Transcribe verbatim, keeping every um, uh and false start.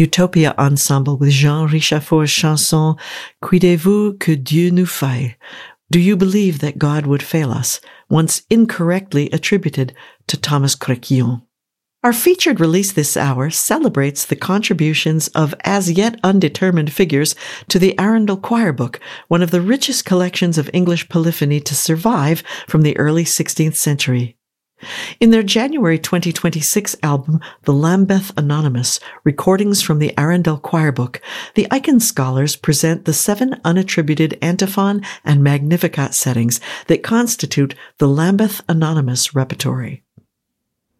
Utopia Ensemble with Jean Richaufort's chanson Cuidez-vous que Dieu nous faille? Do you believe that God would fail us? Once incorrectly attributed to Thomas Créquillon. Our featured release this hour celebrates the contributions of as yet undetermined figures to the Arundel Choir Book, one of the richest collections of English polyphony to survive from the early sixteenth century. In their January twenty twenty-six album, The Lambeth Anonymous, Recordings from the Arundel Choir Book, the Icon Scholars present the seven unattributed antiphon and Magnificat settings that constitute the Lambeth Anonymous repertory.